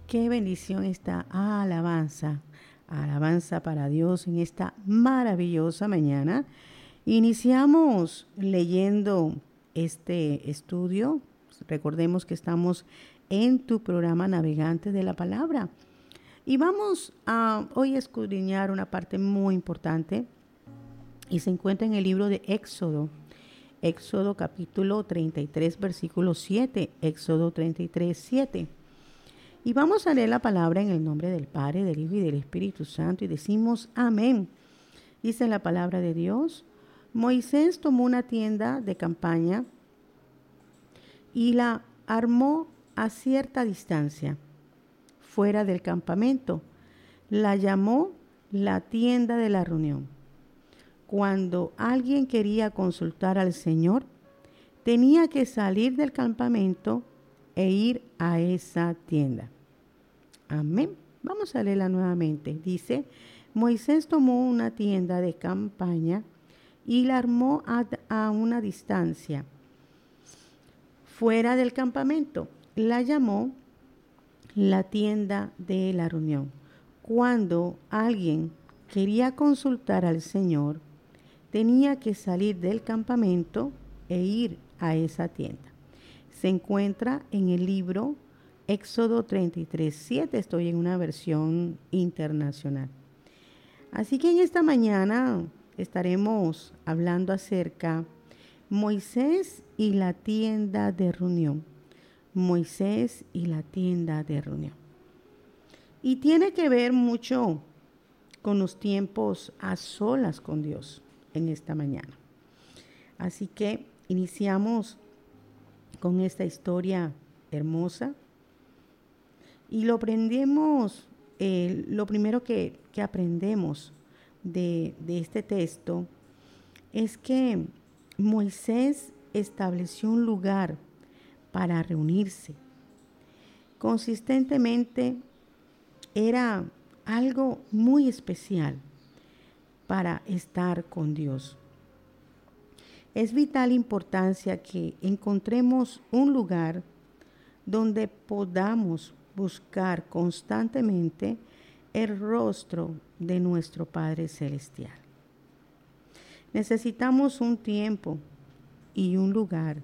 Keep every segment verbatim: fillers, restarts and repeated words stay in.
Qué bendición esta alabanza, alabanza para Dios en esta maravillosa mañana. Iniciamos leyendo este estudio. Recordemos que estamos en tu programa Navegante de la Palabra. Y vamos a hoy escudriñar una parte muy importante y se encuentra en el libro de Éxodo. Éxodo capítulo treinta y tres, versículo siete. Éxodo treinta y tres, siete. Y vamos a leer la palabra en el nombre del Padre, del Hijo y del Espíritu Santo y decimos amén. Dice la palabra de Dios: Moisés tomó una tienda de campaña y la armó a cierta distancia, fuera del campamento. La llamó la tienda de la reunión. Cuando alguien quería consultar al Señor, tenía que salir del campamento e ir a esa tienda. Amén. Vamos a leerla nuevamente. Dice: Moisés tomó una tienda de campaña y la armó a, a una distancia, fuera del campamento. La llamó la tienda de la reunión. Cuando alguien quería consultar al Señor, tenía que salir del campamento e ir a esa tienda. Se encuentra en el libro Éxodo treinta y tres, siete. Estoy en una versión internacional. Así que en esta mañana estaremos hablando acerca de Moisés y la tienda de reunión. Moisés y la tienda de reunión. Y tiene que ver mucho con los tiempos a solas con Dios en esta mañana. Así que iniciamos con esta historia hermosa. Y lo aprendemos, eh, lo primero que, que aprendemos de, de este texto es que Moisés estableció un lugar para reunirse. Consistentemente era algo muy especial para estar con Dios. Es vital importancia que encontremos un lugar donde podamos buscar constantemente el rostro de nuestro Padre Celestial. Necesitamos un tiempo y un lugar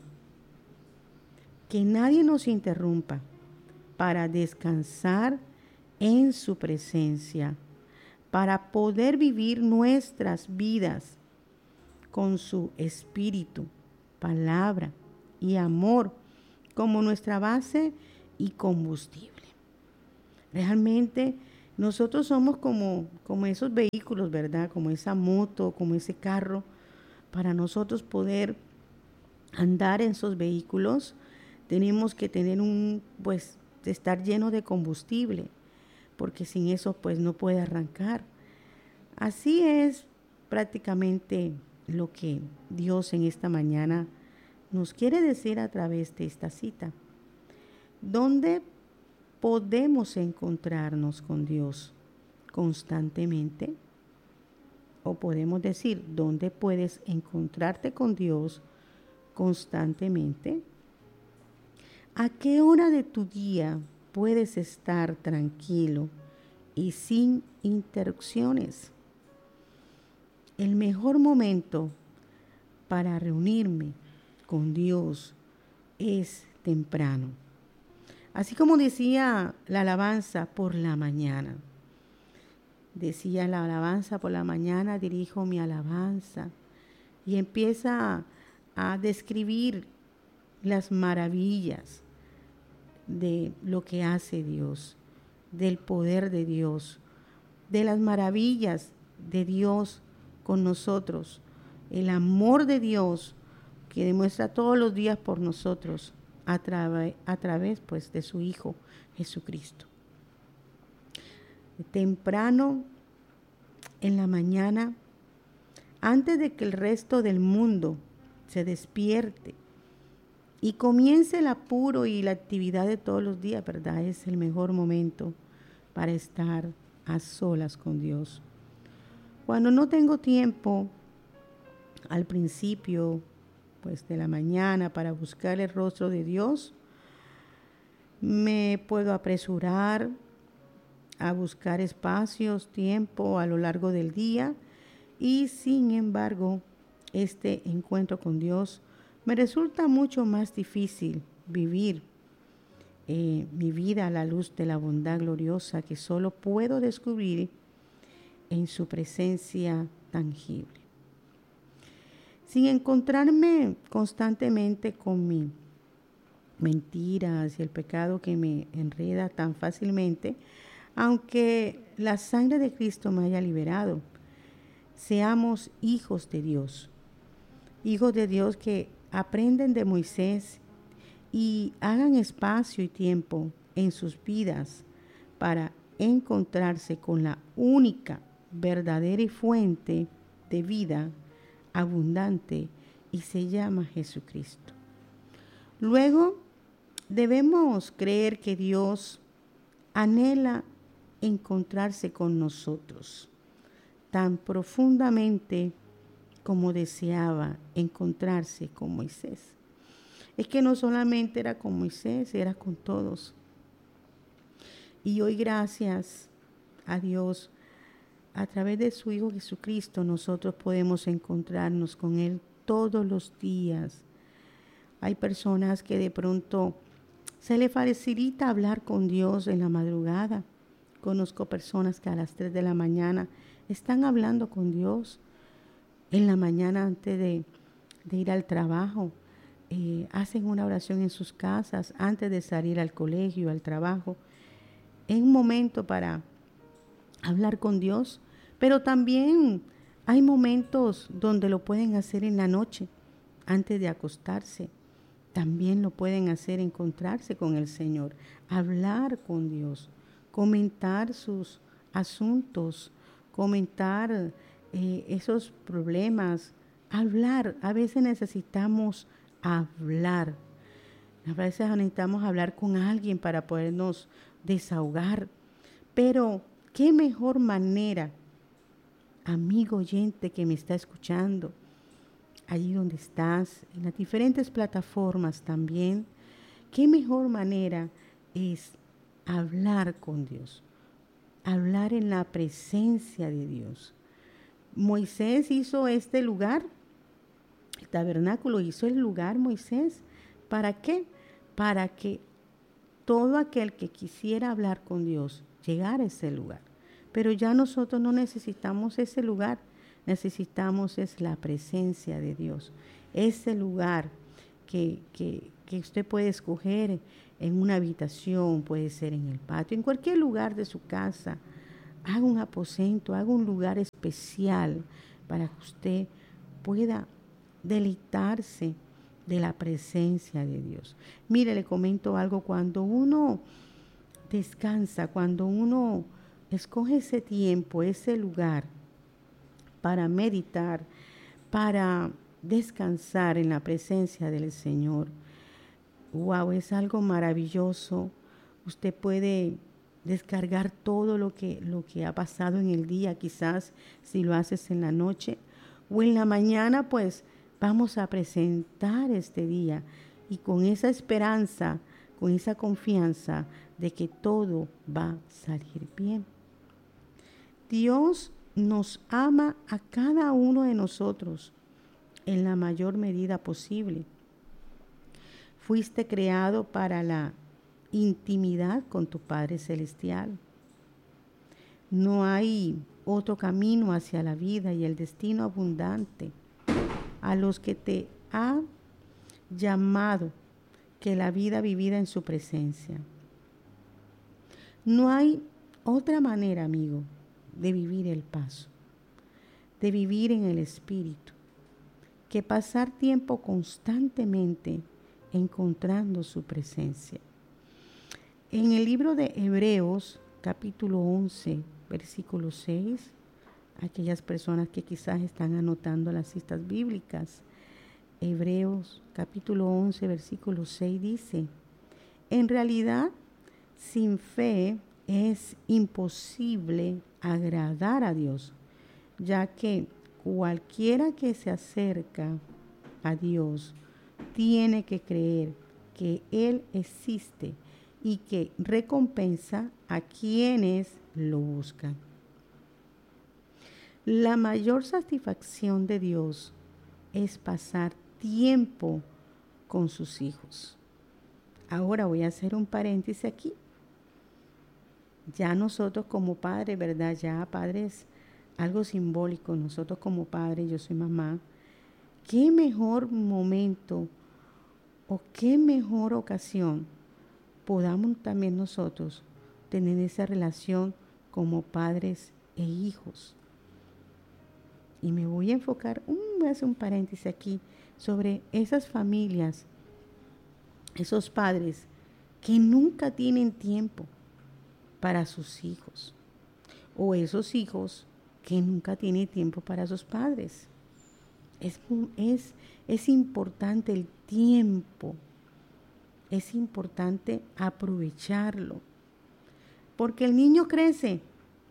que nadie nos interrumpa para descansar en su presencia, para poder vivir nuestras vidas con su espíritu, palabra y amor como nuestra base y combustible. Realmente nosotros somos como, como esos vehículos, ¿verdad? Como esa moto, como ese carro. Para nosotros poder andar en esos vehículos, tenemos que tener un, pues, estar lleno de combustible, porque sin eso, pues, no puede arrancar. Así es prácticamente lo que Dios en esta mañana nos quiere decir a través de esta cita. ¿Dónde podemos encontrarnos con Dios constantemente? O podemos decir, ¿dónde puedes encontrarte con Dios constantemente? ¿A qué hora de tu día puedes estar tranquilo y sin interrupciones? El mejor momento para reunirme con Dios es temprano. Así como decía la alabanza por la mañana. Decía la alabanza por la mañana, dirijo mi alabanza. Y empieza a, a describir las maravillas de lo que hace Dios, del poder de Dios, de las maravillas de Dios con nosotros, el amor de Dios que demuestra todos los días por nosotros a, tra- a través pues de su Hijo Jesucristo. Temprano en la mañana, antes de que el resto del mundo se despierte y comience el apuro y la actividad de todos los días, ¿verdad? Es el mejor momento para estar a solas con Dios. Cuando no tengo tiempo al principio pues de la mañana para buscar el rostro de Dios, Me puedo apresurar a buscar espacios, tiempo a lo largo del día y sin embargo, este encuentro con Dios me resulta mucho más difícil vivir eh, mi vida a la luz de la bondad gloriosa que solo puedo descubrir en su presencia tangible. Sin encontrarme constantemente con mis mentiras y el pecado que me enreda tan fácilmente, aunque la sangre de Cristo me haya liberado, seamos hijos de Dios, hijos de Dios que aprenden de Moisés y hagan espacio y tiempo en sus vidas para encontrarse con la única, verdadera y fuente de vida abundante y se llama Jesucristo. Luego, debemos creer que Dios anhela encontrarse con nosotros tan profundamente como deseaba encontrarse con Moisés. Es que no solamente era con Moisés, era con todos. Y hoy, gracias a Dios, a través de su Hijo Jesucristo, nosotros podemos encontrarnos con Él todos los días. Hay personas que de pronto se les facilita hablar con Dios en la madrugada. Conozco personas que a las tres de la mañana están hablando con Dios. En la mañana antes de, de ir al trabajo, eh, hacen una oración en sus casas antes de salir al colegio, al trabajo. Es un momento para hablar con Dios, pero también hay momentos donde lo pueden hacer en la noche, antes de acostarse. También lo pueden hacer encontrarse con el Señor, hablar con Dios, comentar sus asuntos, comentar eh, esos problemas, hablar. A veces necesitamos hablar. A veces necesitamos hablar con alguien para podernos desahogar. Pero qué mejor manera, amigo oyente que me está escuchando, allí donde estás, en las diferentes plataformas también, qué mejor manera es hablar con Dios, hablar en la presencia de Dios. Moisés hizo este lugar, el tabernáculo, hizo el lugar Moisés. ¿Para qué? Para que todo aquel que quisiera hablar con Dios llegara a ese lugar. Pero ya nosotros no necesitamos ese lugar, necesitamos es la presencia de Dios. Ese lugar que, que, que usted puede escoger en una habitación, puede ser en el patio, en cualquier lugar de su casa. Haga un aposento, haga un lugar especial para que usted pueda deleitarse de la presencia de Dios. Mire, le comento algo, cuando uno descansa, cuando uno escoge ese tiempo, ese lugar para meditar, para descansar en la presencia del Señor, wow, es algo maravilloso. Usted puede descargar todo lo que, lo que ha pasado en el día, quizás si lo haces en la noche o en la mañana, pues vamos a presentar este día y con esa esperanza, con esa confianza de que todo va a salir bien. Dios nos ama a cada uno de nosotros en la mayor medida posible. Fuiste creado para la intimidad con tu Padre Celestial. No hay otro camino hacia la vida y el destino abundante a los que te ha llamado que la vida vivida en su presencia. No hay otra manera, amigo, de vivir el paso, de vivir en el Espíritu, que pasar tiempo constantemente encontrando su presencia. En el libro de Hebreos, capítulo once, versículo seis, aquellas personas que quizás están anotando las citas bíblicas, Hebreos, capítulo once, versículo seis dice: en realidad, sin fe es imposible agradar a Dios, ya que cualquiera que se acerca a Dios tiene que creer que Él existe y que recompensa a quienes lo buscan. La mayor satisfacción de Dios es pasar tiempo con sus hijos. Ahora voy a hacer un paréntesis aquí. Ya nosotros como padres, ¿verdad? Ya padres, algo simbólico, nosotros como padres, yo soy mamá, ¿qué mejor momento o qué mejor ocasión podamos también nosotros tener esa relación como padres e hijos? Y me voy a enfocar, um, voy a hacer un paréntesis aquí, sobre esas familias, esos padres que nunca tienen tiempo para sus hijos, o esos hijos que nunca tienen tiempo para sus padres. Es, es, es importante el tiempo, es importante aprovecharlo, porque el niño crece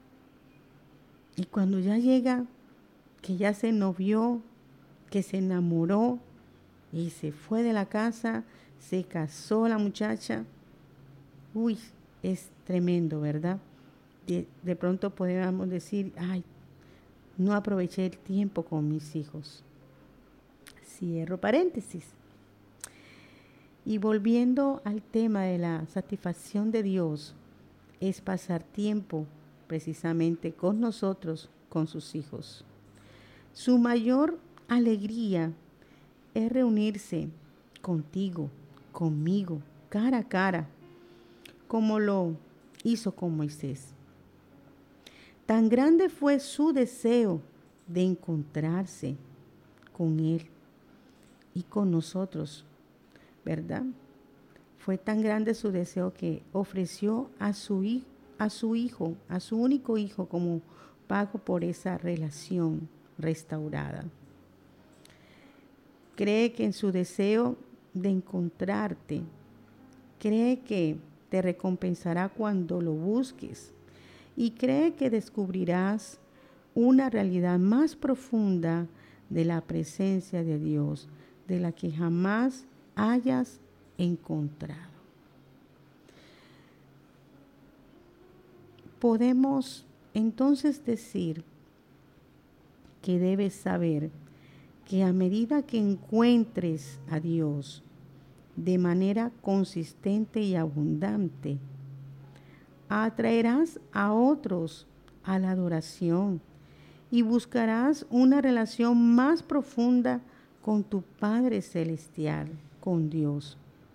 y cuando ya llega, que ya se novió, que se enamoró y se fue de la casa, se casó la muchacha, uy, es tremendo, ¿verdad? De, de pronto podemos decir, ay, no aproveché el tiempo con mis hijos. Cierro paréntesis. Y volviendo al tema de la satisfacción de Dios, es pasar tiempo precisamente con nosotros, con sus hijos. Su mayor alegría es reunirse contigo, conmigo, cara a cara, como lo hizo con Moisés. Tan grande fue su deseo de encontrarse con Él y con nosotros, ¿verdad? Fue tan grande su deseo que ofreció a su, a su hijo, a su único hijo, como pago por esa relación restaurada. Cree que en su deseo de encontrarte, cree que te recompensará cuando lo busques y cree que descubrirás una realidad más profunda de la presencia de Dios, de la que jamás hayas encontrado. Podemos entonces decir que debes saber que a medida que encuentres a Dios de manera consistente y abundante, atraerás a otros a la adoración y buscarás una relación más profunda con tu Padre Celestial, con Dios.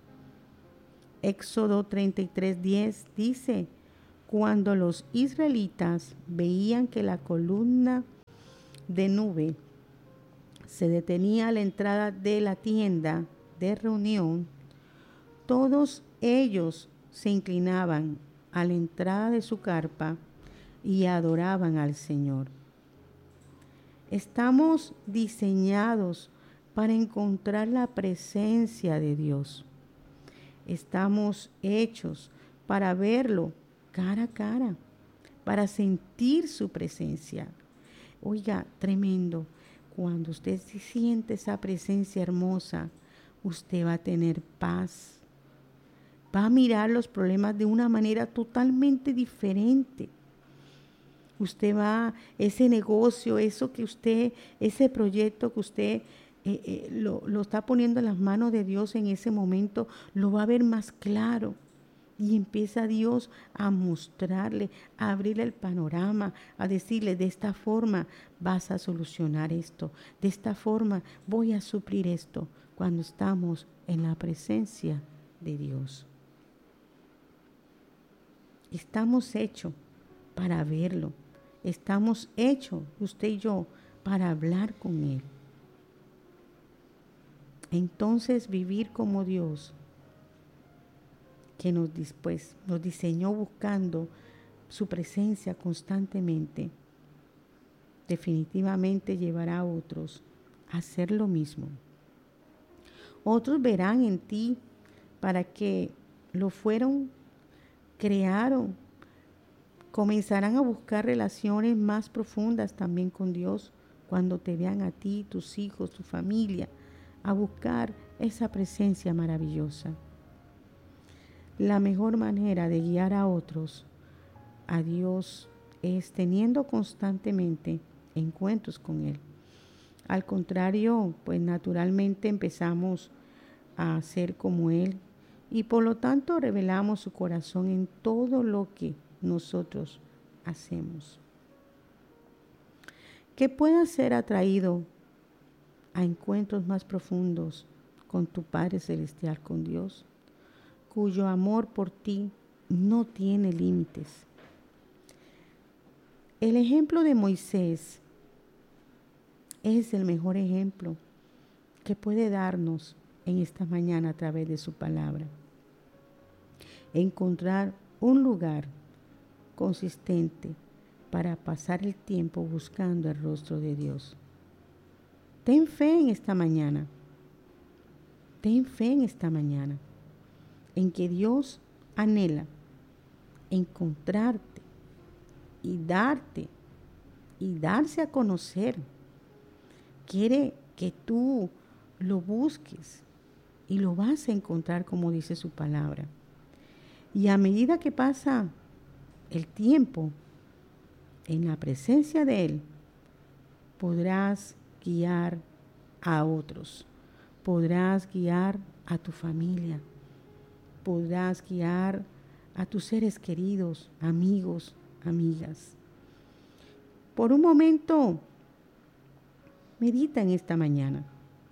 Éxodo treinta y tres diez dice, cuando los israelitas veían que la columna de nube se detenía a la entrada de la tienda de reunión, todos ellos se inclinaban a la entrada de su carpa y adoraban al Señor. Estamos diseñados para encontrar la presencia de Dios. Estamos hechos para verlo cara a cara, para sentir su presencia. Oiga, tremendo. Cuando usted siente esa presencia hermosa, usted va a tener paz. Va a mirar los problemas de una manera totalmente diferente. Usted va, ese negocio, eso que usted, ese proyecto que usted eh, eh, lo, lo está poniendo en las manos de Dios en ese momento, lo va a ver más claro. Y empieza Dios a mostrarle, a abrirle el panorama, a decirle, de esta forma vas a solucionar esto, de esta forma voy a suplir esto, cuando estamos en la presencia de Dios. Estamos hechos para verlo, estamos hechos, usted y yo, para hablar con Él. Entonces vivir como Dios, que nos, pues, nos diseñó buscando su presencia constantemente, definitivamente llevará a otros a hacer lo mismo. Otros verán en ti para que lo fueron, crearon, comenzarán a buscar relaciones más profundas también con Dios cuando te vean a ti, tus hijos, tu familia, a buscar esa presencia maravillosa. La mejor manera de guiar a otros a Dios es teniendo constantemente encuentros con Él. Al contrario, pues naturalmente empezamos a ser como Él y por lo tanto revelamos su corazón en todo lo que nosotros hacemos. Que puedas ser atraído a encuentros más profundos con tu Padre Celestial, con Dios, cuyo amor por ti no tiene límites. El ejemplo de Moisés es el mejor ejemplo que puede darnos en esta mañana a través de su palabra. Encontrar un lugar consistente para pasar el tiempo buscando el rostro de Dios. Ten fe en esta mañana. Ten fe en esta mañana en que Dios anhela encontrarte y darte y darse a conocer. Quiere que tú lo busques y lo vas a encontrar como dice su palabra. Y a medida que pasa el tiempo en la presencia de Él, podrás guiar a otros, podrás guiar a tu familia, podrás guiar a tus seres queridos, amigos, amigas. Por un momento, medita en esta mañana.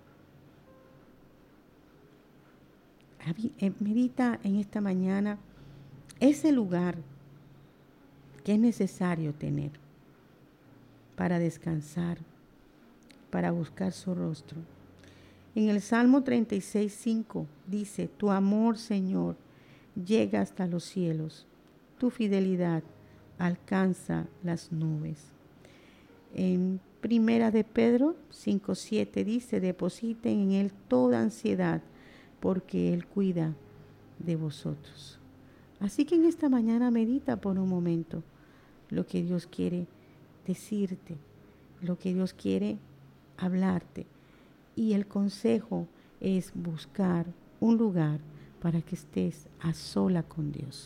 Medita en esta mañana ese lugar que es necesario tener para descansar, para buscar su rostro. En el Salmo treinta y seis, cinco dice, tu amor, Señor, llega hasta los cielos, tu fidelidad alcanza las nubes. En Primera de Pedro cinco, siete dice, depositen en Él toda ansiedad, porque Él cuida de vosotros. Así que en esta mañana medita por un momento lo que Dios quiere decirte, lo que Dios quiere hablarte. Y el consejo es buscar un lugar para que estés a sola con Dios.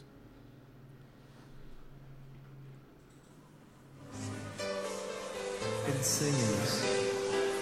Enséñanos